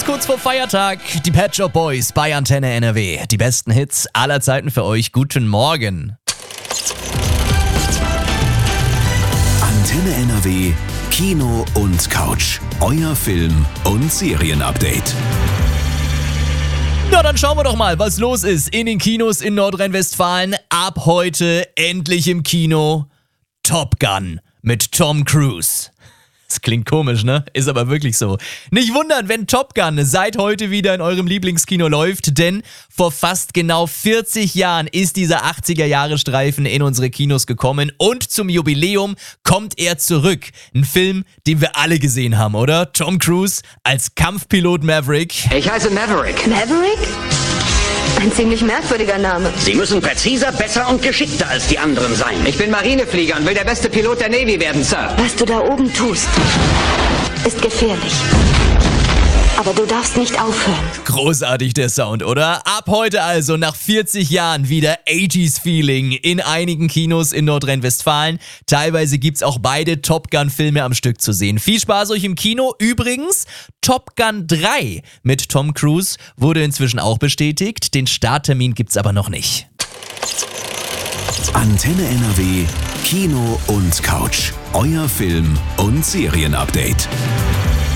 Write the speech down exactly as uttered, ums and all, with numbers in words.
ist kurz vor Feiertag. Die Pet Shop Boys bei Antenne N R W. Die besten Hits aller Zeiten für euch. Guten Morgen. Antenne N R W, Kino und Couch. Euer Film- und Serienupdate. Na, dann schauen wir doch mal, was los ist in den Kinos in Nordrhein-Westfalen. Ab heute endlich im Kino Top Gun mit Tom Cruise. Das klingt komisch, ne? Ist aber wirklich so. Nicht wundern, wenn Top Gun seit heute wieder in eurem Lieblingskino läuft, denn vor fast genau vierzig Jahren ist dieser achtziger-Jahre-Streifen in unsere Kinos gekommen und zum Jubiläum kommt er zurück. Ein Film, den wir alle gesehen haben, oder? Tom Cruise als Kampfpilot Maverick. Ich heiße Maverick. Maverick? Ein ziemlich merkwürdiger Name. Sie müssen präziser, besser und geschickter als die anderen sein. Ich bin Marineflieger und will der beste Pilot der Navy werden, Sir. Was du da oben tust, ist gefährlich. Aber du darfst nicht aufhören. Großartig der Sound, oder? Ab heute also nach vierzig Jahren wieder achtziger-Feeling in einigen Kinos in Nordrhein-Westfalen. Teilweise gibt's auch beide Top Gun-Filme am Stück zu sehen. Viel Spaß euch im Kino. Übrigens, Top Gun drei mit Tom Cruise wurde inzwischen auch bestätigt. Den Starttermin gibt's aber noch nicht. Antenne N R W, Kino und Couch. Euer Film- und Serienupdate.